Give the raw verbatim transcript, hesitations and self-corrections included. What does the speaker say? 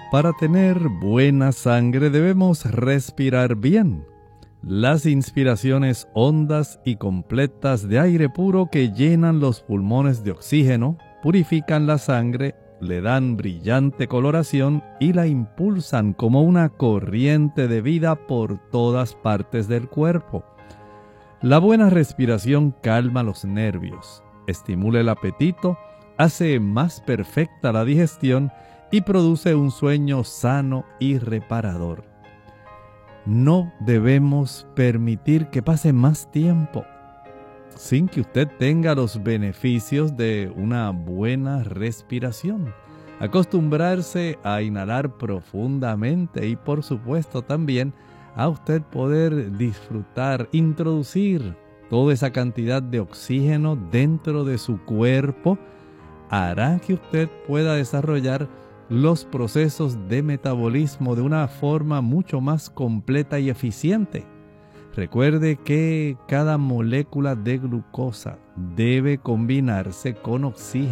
Para tener buena sangre debemos respirar bien. Las inspiraciones hondas y completas de aire puro que llenan los pulmones de oxígeno, purifican la sangre, le dan brillante coloración y la impulsan como una corriente de vida por todas partes del cuerpo. La buena respiración calma los nervios, estimula el apetito, hace más perfecta la digestión y produce un sueño sano y reparador. No debemos permitir que pase más tiempo sin que usted tenga los beneficios de una buena respiración. Acostumbrarse a inhalar profundamente y, por supuesto, también a usted poder disfrutar, introducir toda esa cantidad de oxígeno dentro de su cuerpo, hará que usted pueda desarrollar los procesos de metabolismo de una forma mucho más completa y eficiente. Recuerde que cada molécula de glucosa debe combinarse con oxígeno